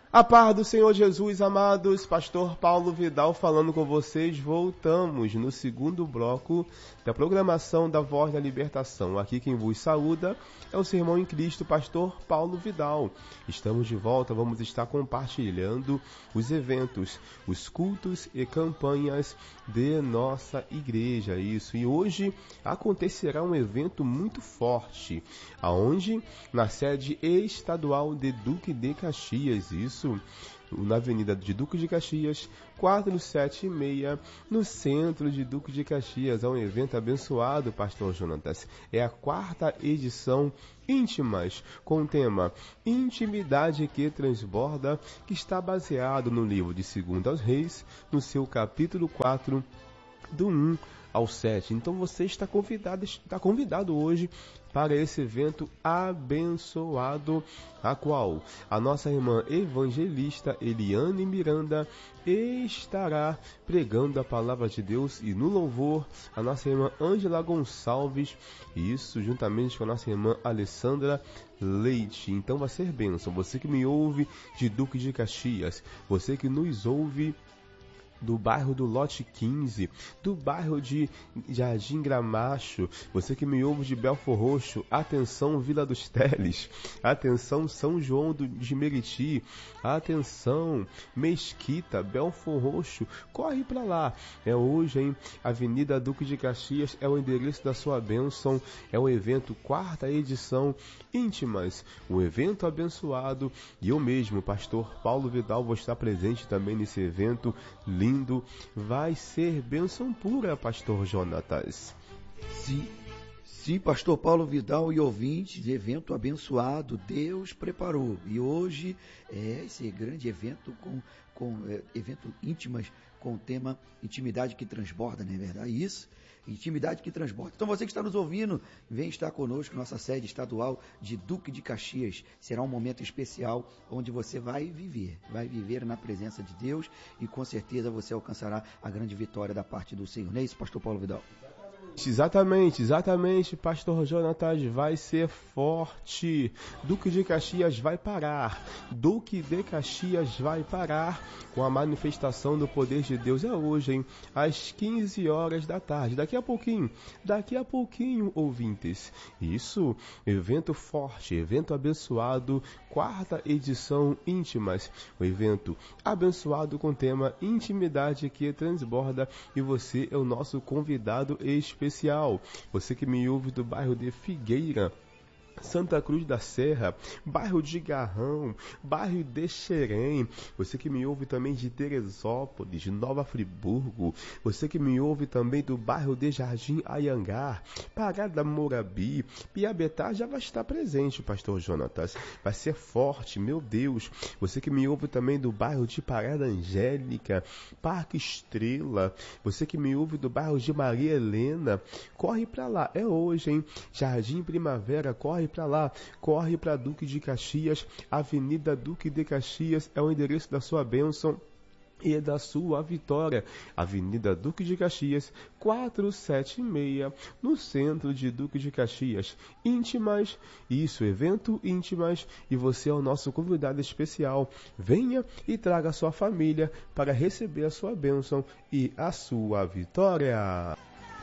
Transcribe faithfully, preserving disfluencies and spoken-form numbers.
A paz do Senhor Jesus, amados, pastor Paulo Vidal falando com vocês. Voltamos no segundo bloco da programação da Voz da Libertação. Aqui quem vos saúda é o Sermão em Cristo, pastor Paulo Vidal. Estamos de volta, vamos estar compartilhando os eventos, os cultos e campanhas de nossa igreja, isso. E hoje acontecerá um evento muito forte, aonde na sede estadual de Duque de Caxias, isso. Na Avenida de Duque de Caxias, quatrocentos e setenta e seis, no centro de Duque de Caxias. É um evento abençoado, pastor Jonatas. É a quarta edição Íntimas, com o tema Intimidade que Transborda, que está baseado no livro de Segunda aos Reis, no seu capítulo quatro, do um ao sete. Então você está convidado, está convidado hoje para esse evento abençoado, a qual a nossa irmã evangelista Eliane Miranda estará pregando a palavra de Deus, e no louvor a nossa irmã Ângela Gonçalves, isso juntamente com a nossa irmã Alessandra Leite. Então vai ser bênção. Você que me ouve de Duque de Caxias, você que nos ouve do bairro do Lote quinze, do bairro de Jardim Gramacho, você que me ouve de Belfor Roxo, atenção Vila dos Teles, atenção São João do, de Meriti, atenção Mesquita, Belfor Roxo, corre para lá. É hoje, hein? Avenida Duque de Caxias é o endereço da sua bênção. É o evento quarta edição Íntimas, um evento abençoado, e eu mesmo, pastor Paulo Vidal, vou estar presente também nesse evento lindo. Vai ser bênção pura, pastor Jonatas. Sim, sim, pastor Paulo Vidal e ouvintes, evento abençoado, Deus preparou. E hoje é esse grande evento com, com é, evento Íntimas, com o tema Intimidade que Transborda, não é verdade? Isso, Intimidade que Transborda. Então você que está nos ouvindo, vem estar conosco, nossa sede estadual de Duque de Caxias. Será um momento especial onde você vai viver, vai viver na presença de Deus, e com certeza você alcançará a grande vitória da parte do Senhor. Não é isso, pastor Paulo Vidal? Exatamente, exatamente, pastor Jonatas, vai ser forte. Duque de Caxias vai parar, Duque de Caxias vai parar com a manifestação do poder de Deus. É hoje, hein? Às quinze horas da tarde, daqui a pouquinho, daqui a pouquinho, ouvintes. Isso, evento forte, evento abençoado, quarta edição Íntimas, o evento abençoado com o tema Intimidade que Transborda, e você é o nosso convidado especial. Você que me ouve do bairro de Figueira, Santa Cruz da Serra, bairro de Garrão, bairro de Xerém, você que me ouve também de Teresópolis, de Nova Friburgo, você que me ouve também do bairro de Jardim Anhangar, Parada Morabi, Piabetá, já vai estar presente, pastor Jonatas. Vai ser forte, meu Deus. Você que me ouve também do bairro de Parada Angélica, Parque Estrela, você que me ouve do bairro de Maria Helena, corre pra lá, é hoje, hein? Jardim Primavera, corre para lá, corre para Duque de Caxias, Avenida Duque de Caxias é o endereço da sua bênção e da sua vitória. Avenida Duque de Caxias, quatrocentos e setenta e seis, no centro de Duque de Caxias. Íntimas, isso, evento Íntimas, e você é o nosso convidado especial. Venha e traga a sua família para receber a sua bênção e a sua vitória.